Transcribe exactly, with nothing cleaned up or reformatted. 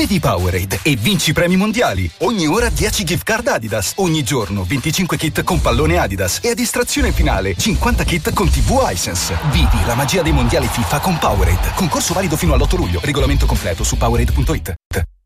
Chiedi Powerade e vinci premi mondiali. Ogni ora dieci gift card Adidas. Ogni giorno venticinque kit con pallone Adidas. E a distrazione finale cinquanta kit con tivù Hisense. Vivi la magia dei mondiali FIFA con Powerade. Concorso valido fino all'otto luglio. Regolamento completo su Powerade punto it.